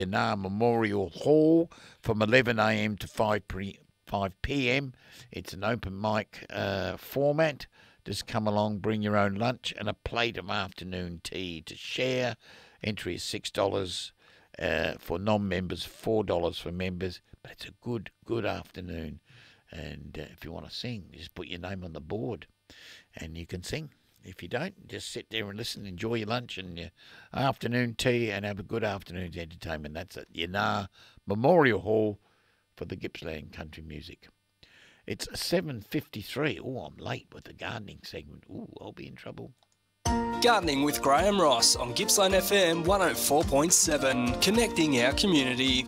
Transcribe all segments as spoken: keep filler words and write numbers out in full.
Yanar Memorial Hall from eleven a m to five p m. It's an open mic uh, format. Just come along, bring your own lunch and a plate of afternoon tea to share. Entry is six dollars uh, for non-members, four dollars for members. But it's a good, good afternoon. And uh, if you want to sing, just put your name on the board and you can sing. If you don't, just sit there and listen, enjoy your lunch and your afternoon tea and have a good afternoon's entertainment. That's at Yanar Memorial Hall for the Gippsland Country Music. It's seven fifty-three. Oh, I'm late with the gardening segment. Oh, I'll be in trouble. Gardening with Graham Ross on Gippsland F M one oh four point seven, connecting our community.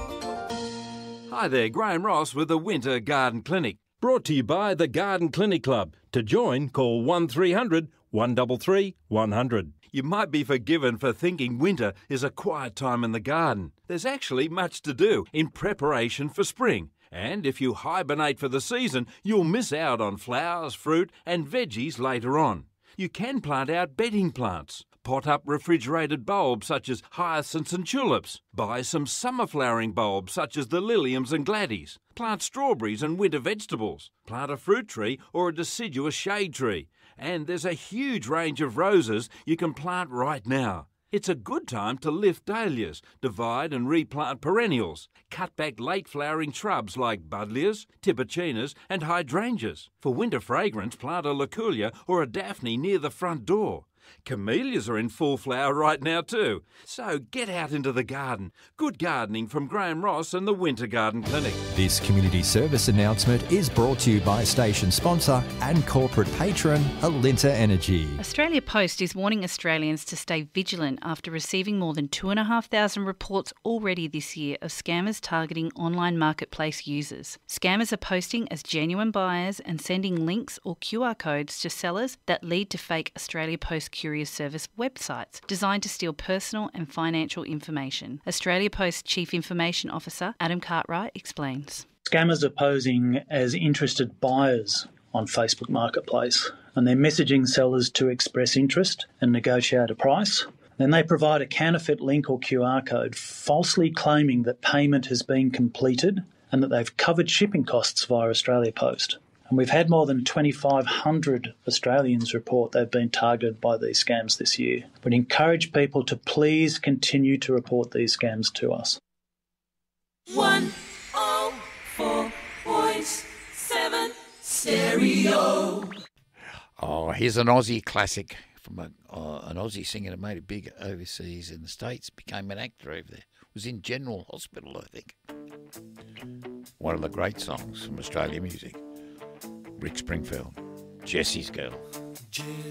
Hi there, Graham Ross with the Winter Garden Clinic. Brought to you by the Garden Clinic Club. To join, call one three hundred, one three three, one hundred. You might be forgiven for thinking winter is a quiet time in the garden. There's actually much to do in preparation for spring. And if you hibernate for the season, you'll miss out on flowers, fruit and veggies later on. You can plant out bedding plants, pot up refrigerated bulbs such as hyacinths and tulips, buy some summer flowering bulbs such as the liliums and gladdies, plant strawberries and winter vegetables, plant a fruit tree or a deciduous shade tree. And there's a huge range of roses you can plant right now. It's a good time to lift dahlias, divide and replant perennials, cut back late-flowering shrubs like buddleias, tiburtinas and hydrangeas. For winter fragrance, plant a loculia or a daphne near the front door. Camellias are in full flower right now too. So get out into the garden. Good gardening from Graham Ross and the Winter Garden Clinic. This community service announcement is brought to you by station sponsor and corporate patron Alinta Energy. Australia Post is warning Australians to stay vigilant after receiving more than two thousand five hundred reports already this year of scammers targeting online marketplace users. Scammers are posting as genuine buyers and sending links or Q R codes to sellers that lead to fake Australia Post Courier Service websites designed to steal personal and financial information. Australia Post Chief Information Officer Adam Cartwright explains. Scammers are posing as interested buyers on Facebook Marketplace, and they're messaging sellers to express interest and negotiate a price. Then they provide a counterfeit link or Q R code, falsely claiming that payment has been completed and that they've covered shipping costs via Australia Post. And we've had more than twenty-five hundred Australians report they've been targeted by these scams this year. We'd encourage people to please continue to report these scams to us. one oh four point seven Stereo. Oh, here's an Aussie classic from a, uh, an Aussie singer that made it big overseas in the States, became an actor over there. Was in General Hospital, I think. One of the great songs from Australian music. Rick Springfield, Jesse's Girl.